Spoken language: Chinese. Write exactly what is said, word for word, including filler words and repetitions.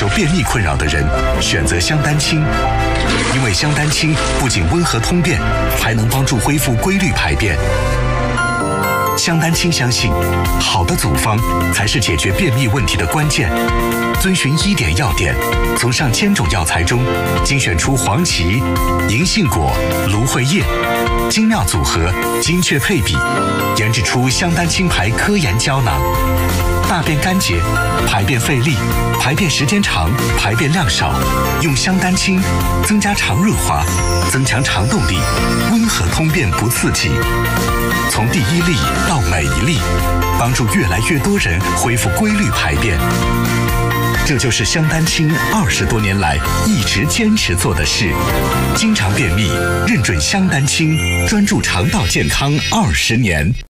受便秘困扰的人选择香丹清，因为香丹清不仅温和通便，还能帮助恢复规律排便。香丹清相信，好的组方才是解决便秘问题的关键。遵循医典要点，从上千种药材中精选出黄芪、银杏果、芦荟叶，精妙组合，精确配比，研制出香丹清牌科研胶囊。大便干结、排便费力、排便时间长、排便量少，用香丹清增加肠润滑，增强肠动力，温和通便不刺激。从第一粒到每一粒，帮助越来越多人恢复规律排便。这就是香丹清二十多年来一直坚持做的事。经常便秘，认准香丹清，专注肠道健康二十年。